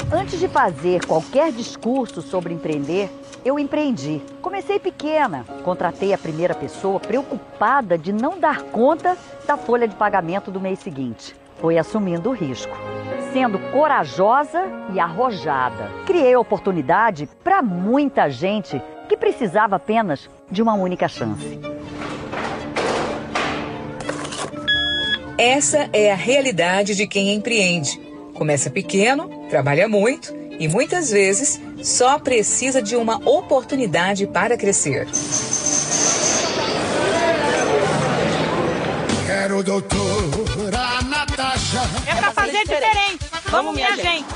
Antes de fazer qualquer discurso sobre empreender, eu empreendi. Comecei pequena, contratei a primeira pessoa preocupada de não dar conta da folha de pagamento do mês seguinte. Foi assumindo o risco, sendo corajosa e arrojada. Criei oportunidade para muita gente que precisava apenas de uma única chance. Essa é a realidade de quem empreende. Começa pequeno, trabalha muito e muitas vezes só precisa de uma oportunidade para crescer. Quero doutora Natasha. É pra fazer diferente. Vamos, minha gente.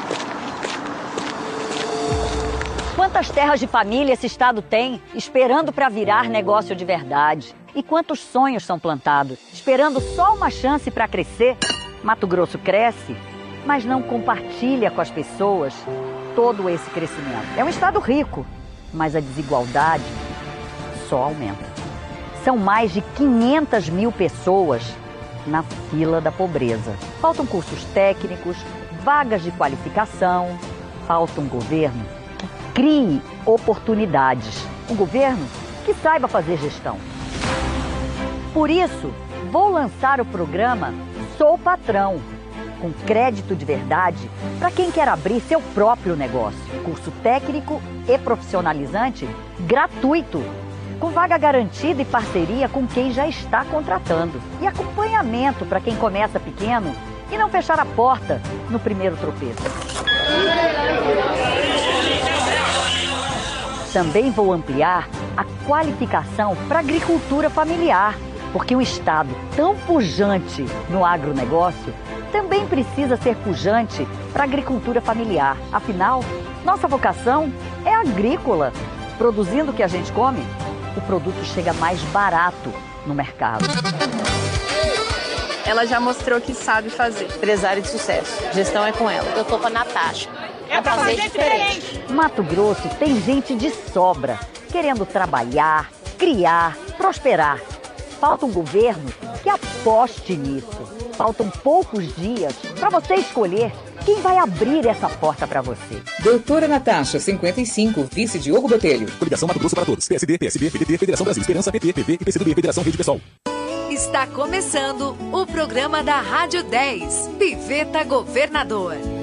Quantas terras de família esse estado tem, esperando para virar negócio de verdade? E quantos sonhos são plantados, esperando só uma chance para crescer? Mato Grosso cresce, mas não compartilha com as pessoas todo esse crescimento. É um estado rico, mas a desigualdade só aumenta. São mais de 500 mil pessoas na fila da pobreza. Faltam cursos técnicos, vagas de qualificação, falta um governo que crie oportunidades. Um governo que saiba fazer gestão. Por isso, vou lançar o programa Sou Patrão, com crédito de verdade para quem quer abrir seu próprio negócio. Curso técnico e profissionalizante gratuito, com vaga garantida e parceria com quem já está contratando. E acompanhamento para quem começa pequeno e não fechar a porta no primeiro tropeço. Também vou ampliar a qualificação para agricultura familiar, porque um estado tão pujante no agronegócio também precisa ser pujante para a agricultura familiar. Afinal, nossa vocação é agrícola. Produzindo o que a gente come, o produto chega mais barato no mercado. Ela já mostrou que sabe fazer. Empresária de sucesso. Gestão é com ela. Eu tô com a Natasha. É pra fazer diferente. Mato Grosso tem gente de sobra, querendo trabalhar, criar, prosperar. Falta um governo que aposte nisso. Faltam poucos dias para você escolher quem vai abrir essa porta para você. Doutora Natasha, 55, vice Diogo Botelho. Coligação Mato Grosso para Todos. PSD, PSB, PDT, Federação Brasil, Esperança, PP, PV e PCdoB, Federação Rede Pessoal. Está começando o programa da Rádio 10, Piveta Governador.